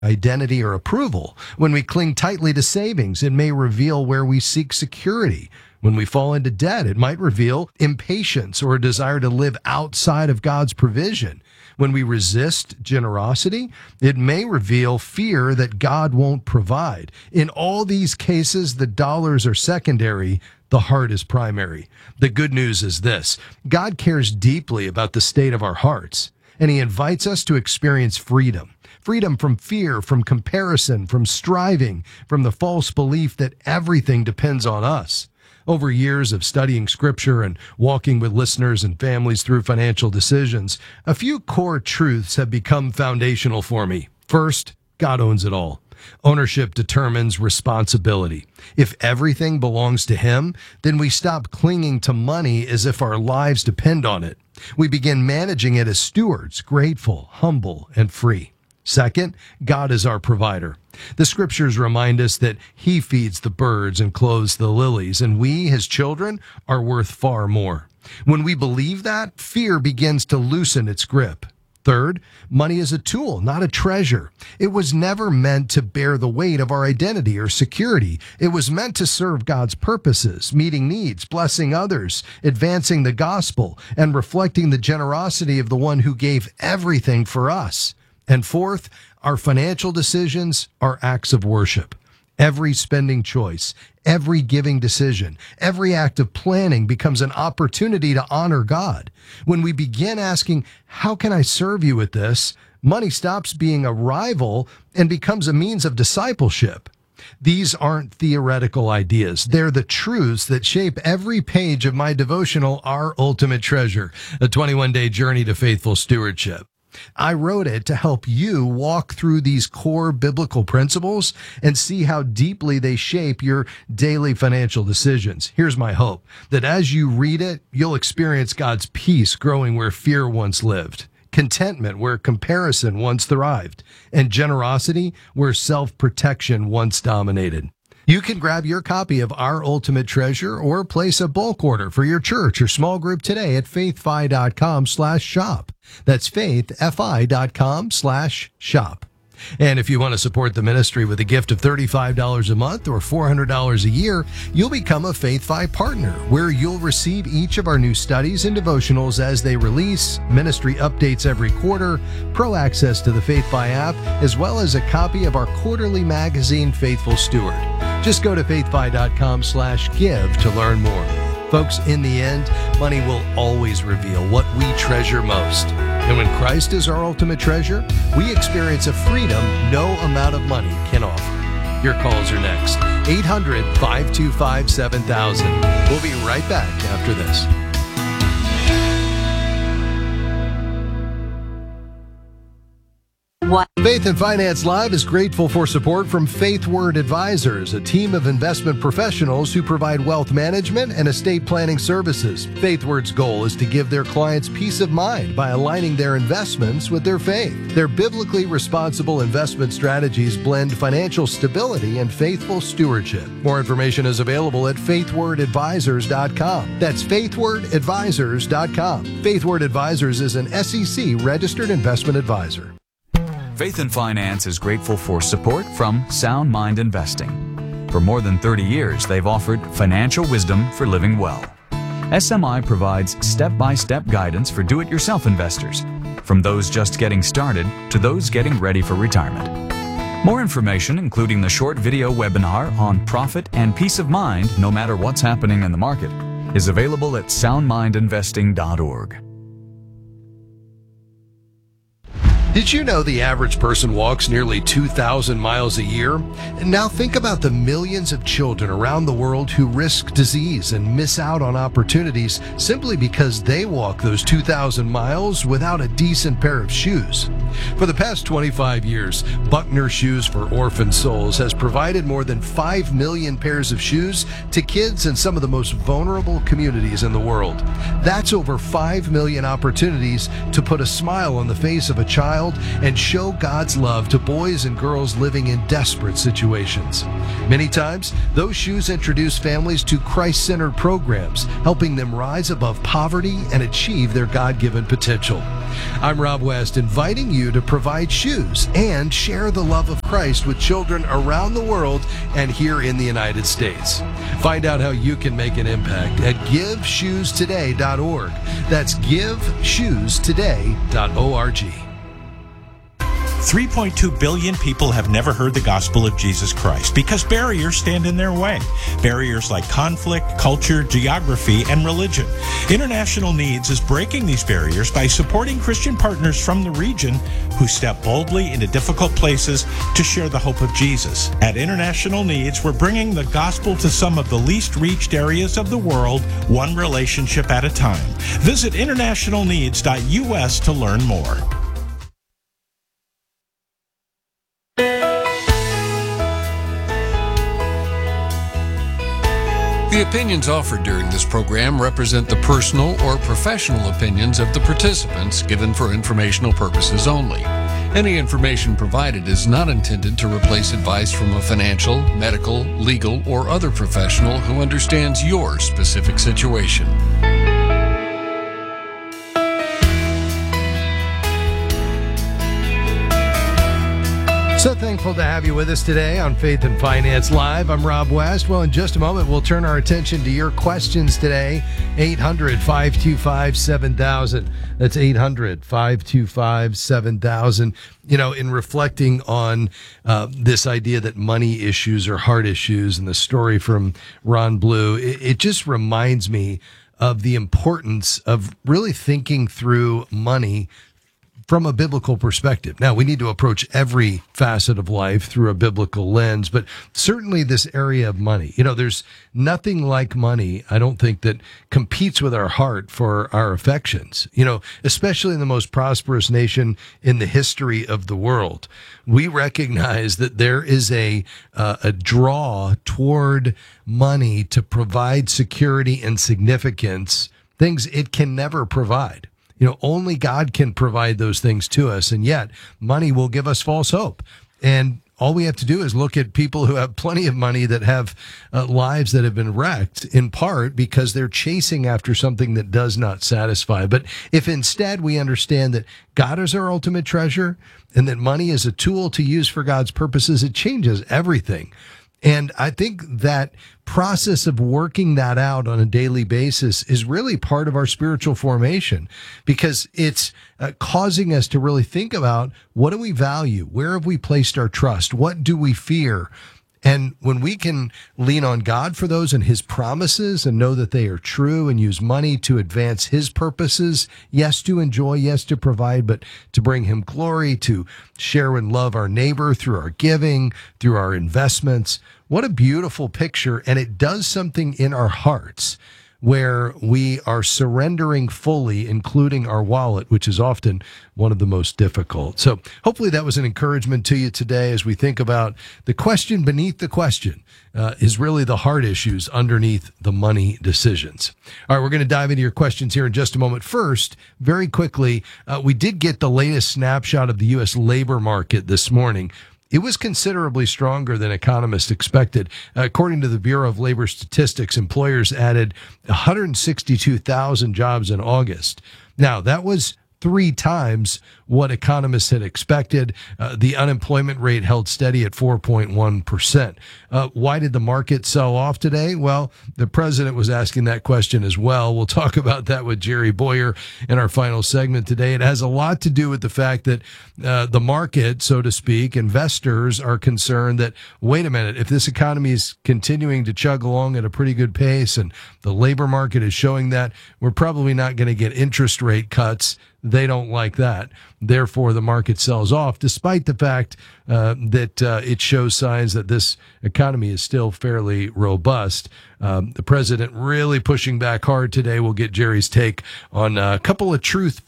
identity or approval. When we cling tightly to savings, it may reveal where we seek security. When we fall into debt, it might reveal impatience or a desire to live outside of God's provision. When we resist generosity, it may reveal fear that God won't provide. In all these cases, the dollars are secondary, the heart is primary. The good news is this: God cares deeply about the state of our hearts, and He invites us to experience freedom. Freedom from fear, from comparison, from striving, from the false belief that everything depends on us. Over years of studying Scripture and walking with listeners and families through financial decisions, a few core truths have become foundational for me. First, God owns it all. Ownership determines responsibility. If everything belongs to Him, then we stop clinging to money as if our lives depend on it. We begin managing it as stewards, grateful, humble, and free. Second, God is our provider. The Scriptures remind us that He feeds the birds and clothes the lilies, and we, His children, are worth far more. When we believe that, fear begins to loosen its grip. Third, money is a tool, not a treasure. It was never meant to bear the weight of our identity or security. It was meant to serve God's purposes, meeting needs, blessing others, advancing the gospel, and reflecting the generosity of the one who gave everything for us. And fourth, our financial decisions are acts of worship. Every spending choice, every giving decision, every act of planning becomes an opportunity to honor God. When we begin asking, how can I serve you with this? Money stops being a rival and becomes a means of discipleship. These aren't theoretical ideas. They're the truths that shape every page of my devotional, Our Ultimate Treasure, a 21-day journey to faithful stewardship. I wrote it to help you walk through these core biblical principles and see how deeply they shape your daily financial decisions. Here's my hope, that as you read it, you'll experience God's peace growing where fear once lived, contentment where comparison once thrived, and generosity where self-protection once dominated. You can grab your copy of Our Ultimate Treasure or place a bulk order for your church or small group today at faithfi.com/shop. That's faithfi.com/shop. And if you want to support the ministry with a gift of $35 a month or $400 a year, you'll become a FaithFi partner, where you'll receive each of our new studies and devotionals as they release, ministry updates every quarter, pro access to the FaithFi app, as well as a copy of our quarterly magazine, Faithful Steward. Just go to faithfi.com/give to learn more. Folks, in the end, money will always reveal what we treasure most. And when Christ is our ultimate treasure, we experience a freedom no amount of money can offer. Your calls are next. 800-525-7000. We'll be right back after this. Faith and Finance Live is grateful for support from FaithWord Advisors, a team of investment professionals who provide wealth management and estate planning services. FaithWord's goal is to give their clients peace of mind by aligning their investments with their faith. Their biblically responsible investment strategies blend financial stability and faithful stewardship. More information is available at faithwordadvisors.com. That's faithwordadvisors.com. FaithWord Advisors is an SEC registered investment advisor. Faith and Finance is grateful for support from Sound Mind Investing. For more than 30 years, they've offered financial wisdom for living well. SMI provides step-by-step guidance for do-it-yourself investors, from those just getting started to those getting ready for retirement. More information, including the short video webinar on profit and peace of mind no matter what's happening in the market, is available at soundmindinvesting.org. Did you know the average person walks nearly 2,000 miles a year? And now think about the millions of children around the world who risk disease and miss out on opportunities simply because they walk those 2,000 miles without a decent pair of shoes. For the past 25 years, Buckner Shoes for Orphan Souls has provided more than 5 million pairs of shoes to kids in some of the most vulnerable communities in the world. That's over 5 million opportunities to put a smile on the face of a child child and show God's love to boys and girls living in desperate situations. Many times, those shoes introduce families to Christ-centered programs, helping them rise above poverty and achieve their God-given potential. I'm Rob West, inviting you to provide shoes and share the love of Christ with children around the world and here in the United States. Find out how you can make an impact at GiveShoesToday.org. That's GiveShoesToday.org. 3.2 billion people have never heard the gospel of Jesus Christ because barriers stand in their way. Barriers like conflict, culture, geography, and religion. International Needs is breaking these barriers by supporting Christian partners from the region who step boldly into difficult places to share the hope of Jesus. At International Needs, we're bringing the gospel to some of the least reached areas of the world, one relationship at a time. Visit internationalneeds.us to learn more. The opinions offered during this program represent the personal or professional opinions of the participants given for informational purposes only. Any information provided is not intended to replace advice from a financial, medical, legal, or other professional who understands your specific situation. So thankful to have you with us today on Faith and Finance Live. I'm Rob West. Well, in just a moment, we'll turn our attention to your questions today. 800-525-7000. That's 800-525-7000. You know, in reflecting on this idea that money issues are heart issues and the story from Ron Blue, it just reminds me of the importance of really thinking through money from a biblical perspective. Now, we need to approach every facet of life through a biblical lens, but certainly this area of money. You know, there's nothing like money, I don't think, that competes with our heart for our affections. You know, especially in the most prosperous nation in the history of the world. We recognize that there is a draw toward money to provide security and significance, things it can never provide. You know, only God can provide those things to us, and yet money will give us false hope. And all we have to do is look at people who have plenty of money that have lives that have been wrecked, in part because they're chasing after something that does not satisfy. But if instead we understand that God is our ultimate treasure and that money is a tool to use for God's purposes, it changes everything. And I think that process of working that out on a daily basis is really part of our spiritual formation, because it's causing us to really think about, what do we value? Where have we placed our trust? What do we fear? And when we can lean on God for those and his promises and know that they are true and use money to advance his purposes, yes, to enjoy, yes, to provide, but to bring him glory, to share and love our neighbor through our giving, through our investments. What a beautiful picture. And it does something in our hearts where we are surrendering fully, including our wallet, which is often one of the most difficult. So hopefully that was an encouragement to you today as we think about the question beneath the question is really the heart issues underneath the money decisions. All right, we're going to dive into your questions here in just a moment. First, very quickly, we did get the latest snapshot of the U.S. labor market this morning. It was considerably stronger than economists expected. According to the Bureau of Labor Statistics, employers added 162,000 jobs in August. Now, that was 3 times what economists had expected. The unemployment rate held steady at 4.1%. Why did the market sell off today? Well, the president was asking that question as well. We'll talk about that with Jerry Boyer in our final segment today. It has a lot to do with the fact that the market, so to speak, investors are concerned that, wait a minute, if this economy is continuing to chug along at a pretty good pace and the labor market is showing that, we're probably not going to get interest rate cuts. They don't like that. Therefore, the market sells off, despite the fact that it shows signs that this economy is still fairly robust. The president really pushing back hard today. We'll get Jerry's take on a couple of truth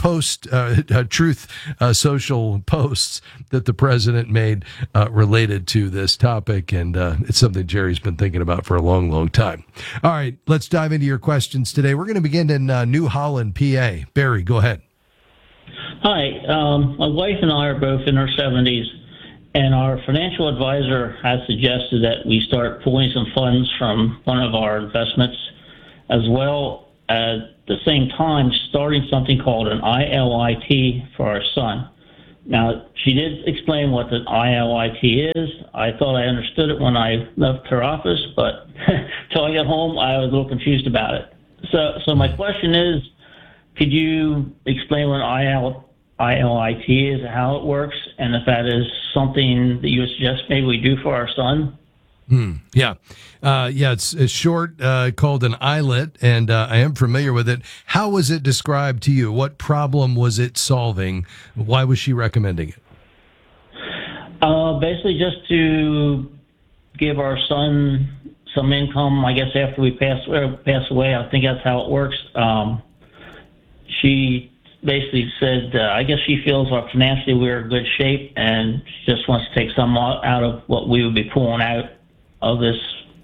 social posts that the president made related to this topic. And it's something Jerry's been thinking about for a long, long time. All right, let's dive into your questions today. We're going to begin in New Holland, PA. Barry, go ahead. Hi, my wife and I are both in our 70s, and our financial advisor has suggested that we start pulling some funds from one of our investments, as well as at the same time starting something called an ILIT for our son. Now, she did explain what the ILIT is. I thought I understood it when I left her office, but until I got home, I was a little confused about it. So my question is, could you explain what ILIT is, how it works, and if that is something that you would suggest maybe we do for our son? Yeah. It's short, called an ILIT, and I am familiar with it. How was it described to you? What problem was it solving? Why was she recommending it? Basically just to give our son some income, I guess, after we pass away. I think that's how it works. She basically said, I guess she feels like financially we're in good shape, and she just wants to take some out of what we would be pulling out of this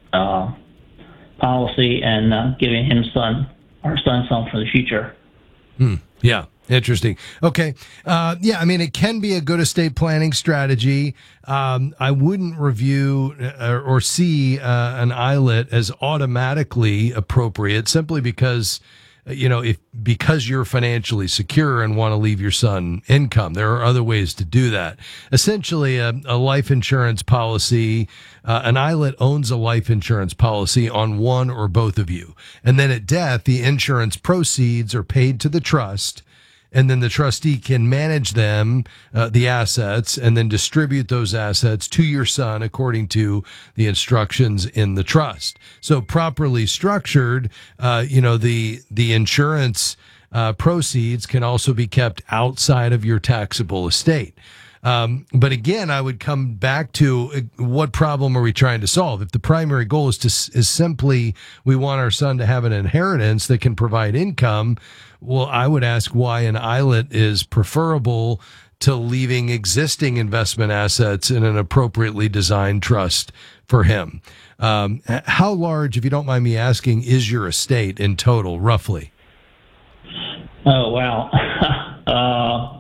policy and giving him our son some for the future. Yeah. Interesting. Okay. It can be a good estate planning strategy. I wouldn't review or see an ILIT as automatically appropriate simply because because you're financially secure and want to leave your son income. There are other ways to do that. Essentially, a life insurance policy, an ILIT owns a life insurance policy on one or both of you. And then at death, the insurance proceeds are paid to the trust, and then the trustee can manage them, the assets, and then distribute those assets to your son according to the instructions in the trust. So properly structured, the insurance proceeds can also be kept outside of your taxable estate. But again, I would come back to what problem are we trying to solve? If the primary goal is simply we want our son to have an inheritance that can provide income, well, I would ask why an ILIT is preferable to leaving existing investment assets in an appropriately designed trust for him. How large, if you don't mind me asking, is your estate in total, roughly? Oh, wow.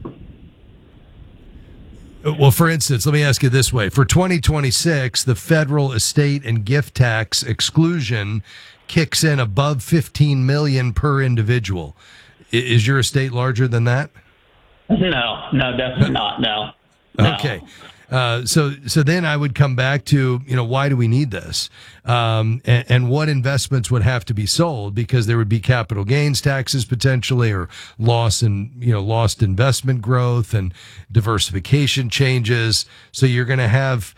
Well, for instance, let me ask you this way. For 2026, the federal estate and gift tax exclusion kicks in above $15 million per individual. Is your estate larger than that? No, definitely not. No. Okay. So then I would come back to, why do we need this? And what investments would have to be sold, because there would be capital gains taxes potentially, or lost investment growth and diversification changes. So you're going to have,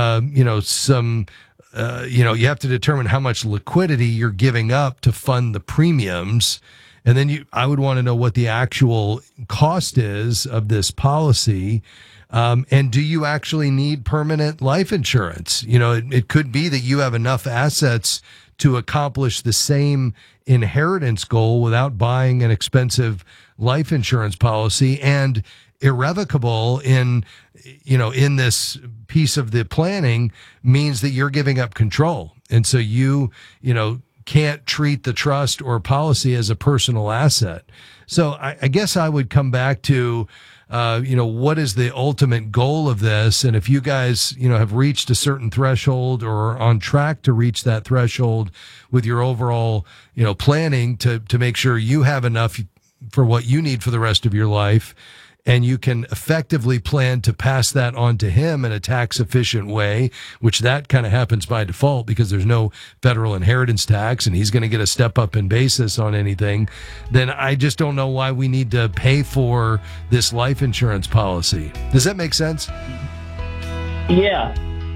some, you have to determine how much liquidity you're giving up to fund the premiums. And then I would want to know what the actual cost is of this policy. And do you actually need permanent life insurance? It could be that you have enough assets to accomplish the same inheritance goal without buying an expensive life insurance policy, and irrevocable in this piece of the planning means that you're giving up control. And so you can't treat the trust or policy as a personal asset. So I guess I would come back to, what is the ultimate goal of this? And if you guys, have reached a certain threshold or are on track to reach that threshold with your overall, planning to make sure you have enough for what you need for the rest of your life, and you can effectively plan to pass that on to him in a tax efficient way, which that kind of happens by default because there's no federal inheritance tax and he's going to get a step up in basis on anything, then I just don't know why we need to pay for this life insurance policy. Does that make sense? Yeah.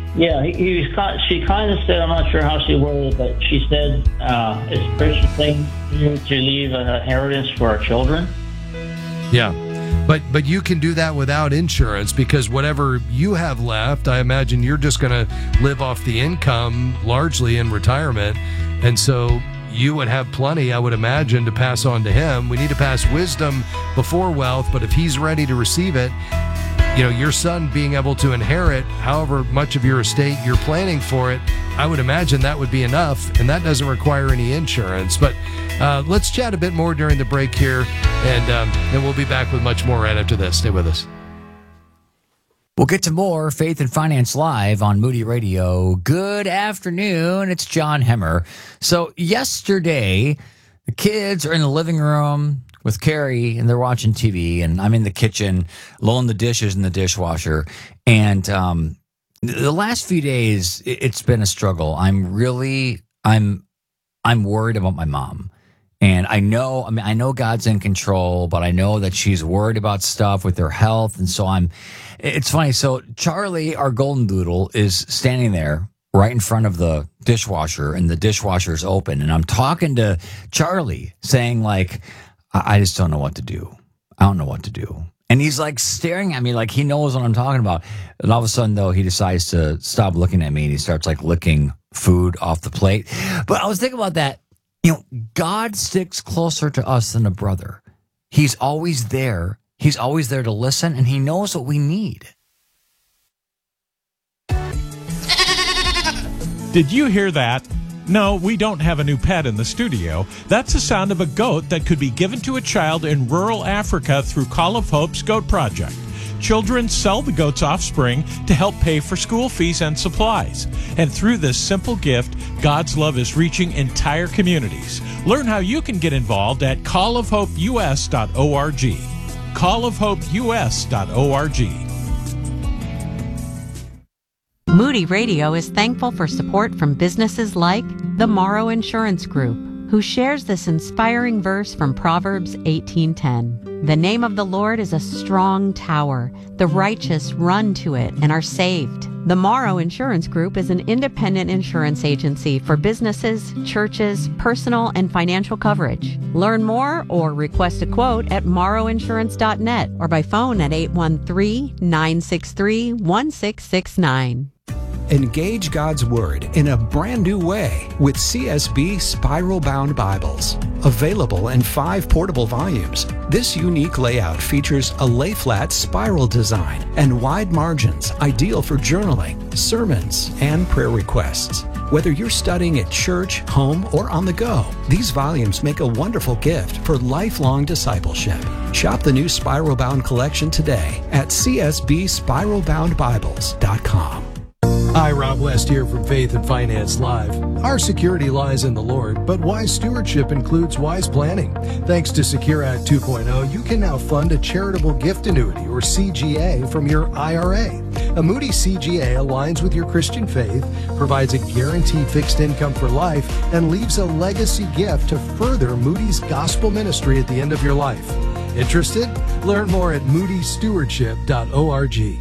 She kind of said, I'm not sure how she worded it, but she said it's a Christian thing to leave an inheritance for our children. Yeah. But you can do that without insurance, because whatever you have left, I imagine you're just going to live off the income largely in retirement. And so you would have plenty, I would imagine, to pass on to him. We need to pass wisdom before wealth, but if he's ready to receive it, your son being able to inherit however much of your estate you're planning for it, I would imagine that would be enough, and that doesn't require any insurance. But Let's chat a bit more during the break here, and we'll be back with much more right after this. Stay with us. We'll get to more Faith and Finance Live on Moody Radio. Good afternoon. It's John Hemmer. So yesterday, the kids are in the living room with Carrie, and they're watching TV, and I'm in the kitchen, loading the dishes in the dishwasher. And the last few days, it's been a struggle. I'm worried about my mom. And I know God's in control, but I know that she's worried about stuff with her health. And so it's funny. So Charlie, our golden doodle, is standing there right in front of the dishwasher, and the dishwasher's open. And I'm talking to Charlie saying, like, I just don't know what to do. I don't know what to do. And he's like staring at me like he knows what I'm talking about. And all of a sudden, though, he decides to stop looking at me, and he starts like licking food off the plate. But I was thinking about that. You know, God sticks closer to us than a brother. He's always there. He's always there to listen, and he knows what we need. Did you hear that? No, we don't have a new pet in the studio. That's the sound of a goat that could be given to a child in rural Africa through Call of Hope's Goat Project. Children sell the goat's offspring to help pay for school fees and supplies. And through this simple gift, God's love is reaching entire communities. Learn how you can get involved at callofhopeus.org. callofhopeus.org. Moody Radio is thankful for support from businesses like the Morrow Insurance Group, who shares this inspiring verse from Proverbs 18:10. The name of the Lord is a strong tower. The righteous run to it and are saved. The Morrow Insurance Group is an independent insurance agency for businesses, churches, personal, and financial coverage. Learn more or request a quote at morrowinsurance.net or by phone at 813-963-1669. Engage God's Word in a brand new way with CSB Spiral Bound Bibles. Available in 5 portable volumes, this unique layout features a lay-flat spiral design and wide margins, ideal for journaling, sermons, and prayer requests. Whether you're studying at church, home, or on the go, these volumes make a wonderful gift for lifelong discipleship. Shop the new Spiral Bound collection today at csbspiralboundbibles.com. Hi, Rob West here from Faith and Finance Live. Our security lies in the Lord, but wise stewardship includes wise planning. Thanks to Secure Act 2.0, you can now fund a charitable gift annuity, or CGA, from your IRA. A Moody CGA aligns with your Christian faith, provides a guaranteed fixed income for life, and leaves a legacy gift to further Moody's gospel ministry at the end of your life. Interested? Learn more at moodystewardship.org.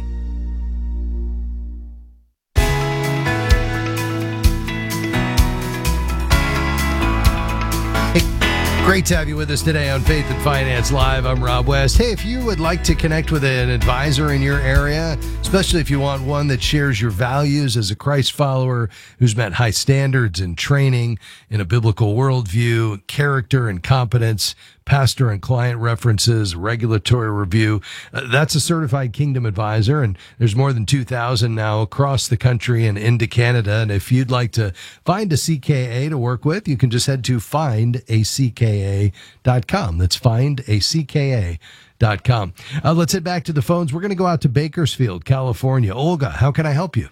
Great to have you with us today on Faith and Finance Live. I'm Rob West. Hey, if you would like to connect with an advisor in your area, especially if you want one that shares your values as a Christ follower who's met high standards in training, in a biblical worldview, character and competence, pastor and client references, regulatory review. That's a certified Kingdom advisor, and there's more than 2,000 now across the country and into Canada. And if you'd like to find a CKA to work with, you can just head to findacka.com. That's findacka.com. Let's head back to the phones. We're going to go out to Bakersfield, California. Olga, how can I help you?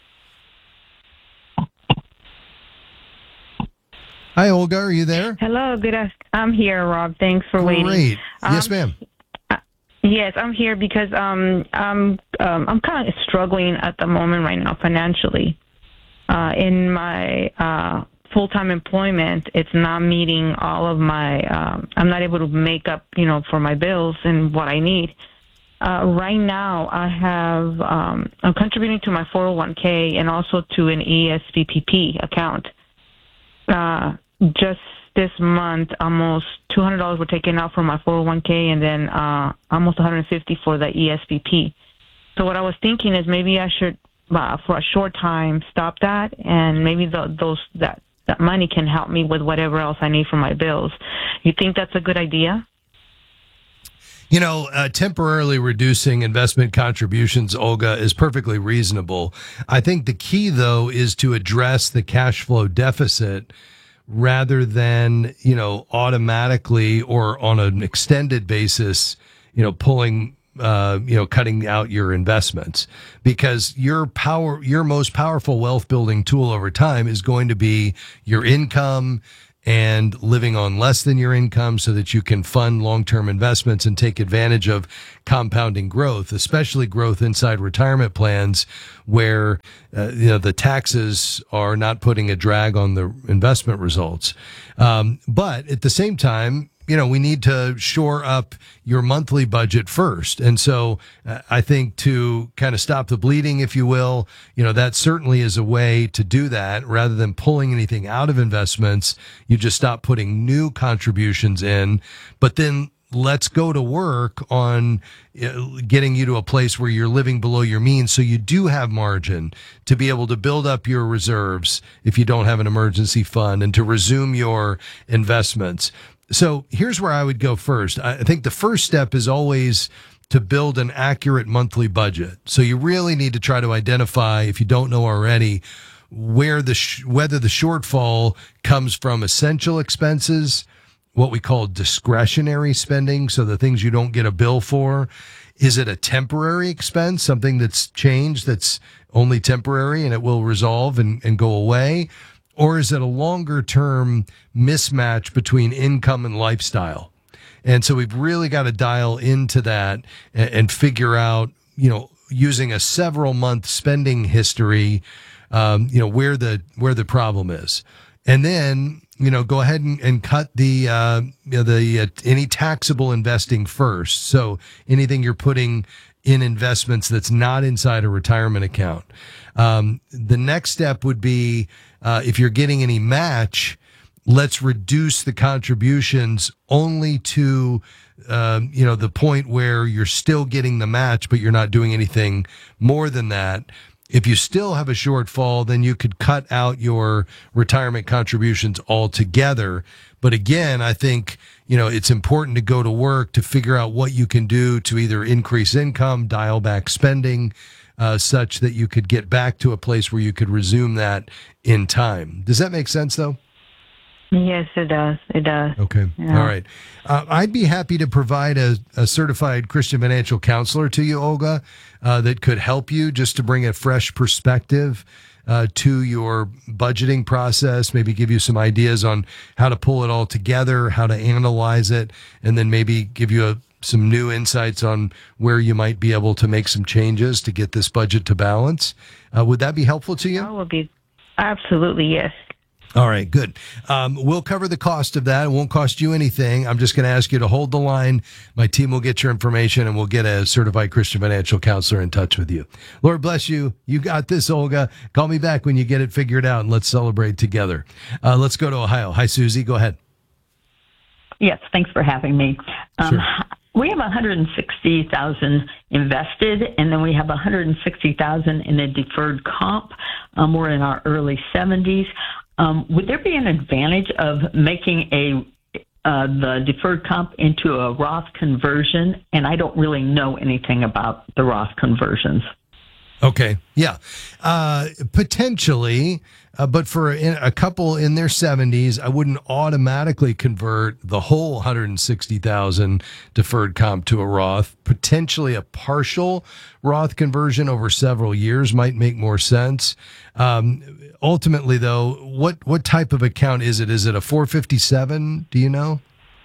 Hi, Olga. Are you there? Hello. Good afternoon. I'm here, Rob. Thanks for waiting. Great. Yes, ma'am. Yes, I'm here because I'm kind of struggling at the moment right now financially. In my full-time employment, it's not meeting all of my. I'm not able to make up, for my bills and what I need. Right now, I have. I'm contributing to my 401k and also to an ESPPP account. Just this month, almost $200 were taken out from my 401k, and then almost $150 for the ESPP. So what I was thinking is maybe I should, for a short time, stop that, and maybe that money can help me with whatever else I need for my bills. You think that's a good idea? Temporarily reducing investment contributions, Olga, is perfectly reasonable. I think the key, though, is to address the cash flow deficit rather than, automatically or on an extended basis, pulling, cutting out your investments, because your most powerful wealth building tool over time is going to be your income and living on less than your income so that you can fund long-term investments and take advantage of compounding growth, especially growth inside retirement plans where, the taxes are not putting a drag on the investment results. But at the same time, we need to shore up your monthly budget first. And so I think to kind of stop the bleeding, if you will, that certainly is a way to do that. Rather than pulling anything out of investments, you just stop putting new contributions in, but then let's go to work on getting you to a place where you're living below your means, so you do have margin to be able to build up your reserves if you don't have an emergency fund, and to resume your investments. So here's where I would go first. I think the first step is always to build an accurate monthly budget. So you really need to try to identify, if you don't know already, whether the shortfall comes from essential expenses, what we call discretionary spending, so the things you don't get a bill for. Is it a temporary expense, something that's changed, that's only temporary and it will resolve and go away? Or is it a longer term mismatch between income and lifestyle? And so we've really got to dial into that and figure out, using a several month spending history, where the problem is. And then, go ahead and cut the any taxable investing first. So anything you're putting in investments that's not inside a retirement account. The next step would be, if you're getting any match, let's reduce the contributions only to, the point where you're still getting the match, but you're not doing anything more than that. If you still have a shortfall, then you could cut out your retirement contributions altogether. But again, I think, it's important to go to work to figure out what you can do to either increase income, dial back spending, such that you could get back to a place where you could resume that in time. Does that make sense, though? Yes, it does. It does. Okay. Yeah. All right. I'd be happy to provide a certified Christian financial counselor to you, Olga, that could help you just to bring a fresh perspective to your budgeting process, maybe give you some ideas on how to pull it all together, how to analyze it, and then maybe give you some new insights on where you might be able to make some changes to get this budget to balance. Would that be helpful to you? That would be absolutely, yes. All right, good. We'll cover the cost of that. It won't cost you anything. I'm just going to ask you to hold the line. My team will get your information, and we'll get a certified Christian financial counselor in touch with you. Lord bless you. You got this, Olga. Call me back when you get it figured out, and let's celebrate together. Let's go to Ohio. Hi, Susie. Go ahead. Yes, thanks for having me. Sure. We have $160,000 invested, and then we have $160,000 in a deferred comp. We're in our early 70s. Would there be an advantage of making the deferred comp into a Roth conversion? And I don't really know anything about the Roth conversions. Okay. Yeah. Potentially. But for a couple in their 70s, I wouldn't automatically convert the whole 160,000 deferred comp to a Roth. Potentially a partial Roth conversion over several years might make more sense. Ultimately, though, what type of account is it? Is it a 457? Do you know?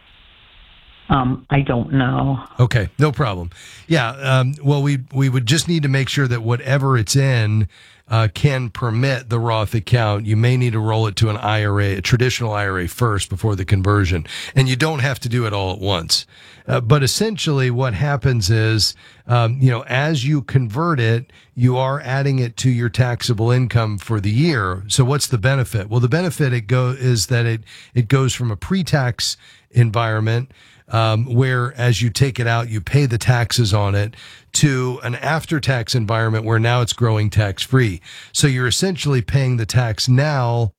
I don't know. Okay, no problem. Yeah, well, we would just need to make sure that whatever it's in can permit the Roth account. You may need to roll it to an IRA, a traditional IRA first before the conversion. And you don't have to do it all at once. But essentially what happens is, as you convert it, you are adding it to your taxable income for the year. So what's the benefit? Well, the benefit is that it goes from a pre-tax environment, where as you take it out, you pay the taxes on it, to an after-tax environment where now it's growing tax-free. So you're essentially paying the tax now